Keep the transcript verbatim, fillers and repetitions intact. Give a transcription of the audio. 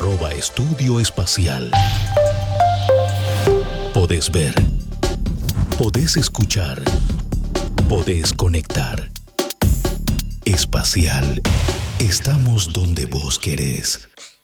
arroba Estudio Espacial. Podés ver, podés escuchar, podés conectar. Espacial. Estamos donde vos querés.